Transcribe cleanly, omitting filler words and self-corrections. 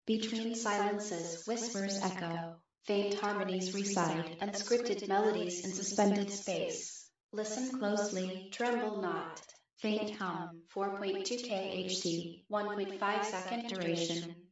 Between silences, whispers echo, faint harmonies reside, unscripted melodies in suspended space. Listen closely, tremble not. Faint hum, 4.2 kHz, 1.5 second duration.